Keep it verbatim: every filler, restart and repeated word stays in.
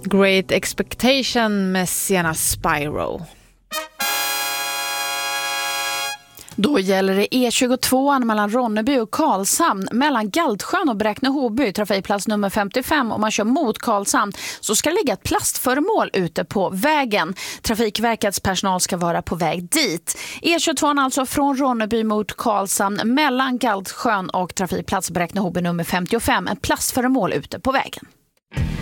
Great Expectation med Sienna Spyro. Då gäller det E tjugotvå mellan Ronneby och Karlshamn, mellan Galtsjön och Bräkne-Hoby, trafikplats nummer femtiofem. Om man kör mot Karlshamn så ska det ligga ett plastföremål ute på vägen. Trafikverkets personal ska vara på väg dit. E tjugotvå alltså från Ronneby mot Karlshamn, mellan Galtsjön och trafikplats Bräkne-Hoby nummer femtiofem. Ett plastföremål ute på vägen.